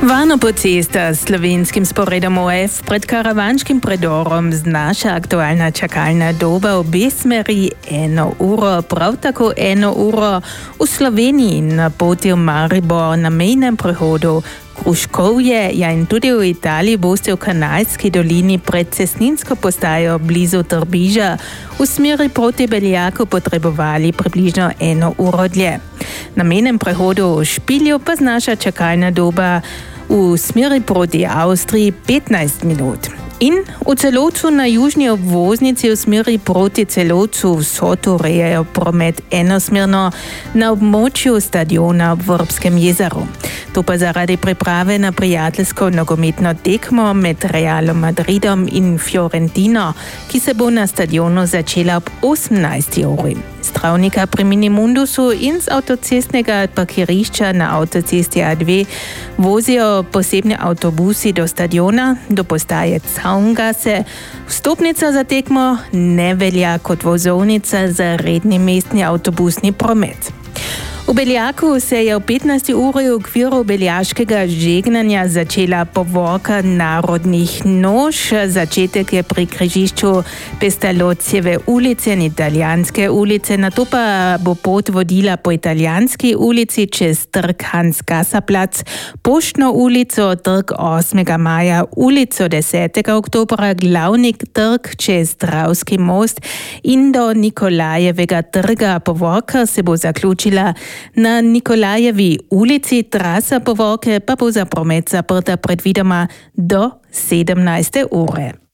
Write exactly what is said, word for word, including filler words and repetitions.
Varno po cestah s slovenskim sporedom O F pred karavanškim predorom znaša aktualna čakalna doba v obe smeri eno uro, prav tako eno uro v Sloveniji na poti v Maribor na mejnem prehodu Kruškovje, ja in tudi v Italiji boste v Kanalski dolini pred cestninsko postajo blizu Trbiža v smeri proti Beljaku potrebovali približno eno uro dlje. Na mejnem prehodu v Špilju pa znaša čakalna doba v smeri proti Avstriji petnajst minut. In v Celovcu na južni obvoznici v smeri proti Celovcu vsot urejajo promet enosmerno na območju stadiona v Vrbskem jezeru. To pa zaradi priprave na prijateljsko nogometno tekmo med Realom Madridom in Fiorentino, ki se bo na stadionu začela ob osemnajsti uri. Z travnika pri Minimundusu in z avtocestnega parkirišča na avtocesti A dve vozijo posebni avtobusi do stadiona, do postaje Zaungase. Vstopnica za tekmo ne velja kot vozovnica za redni mestni avtobusni promet. V Beljaku se je v petnajsti uri v okviru beljaškega žegnanja začela povorka narodnih noš. Začetek je pri križišču Pestalozzieve ulice in Italijanske ulice, nato pa bo pot vodila po Italijanski ulici čez trg Hans Gasser-Platz, Poštno ulico, trg osmega maja, ulico desetega oktobra, glavni trg čez Dravski most in do Nikolajevega trga. Povorka se bo zaključila na Nikolajevi ulici, trasa povorke pa bo za promet zaprta predvidoma do sedemnajste ure.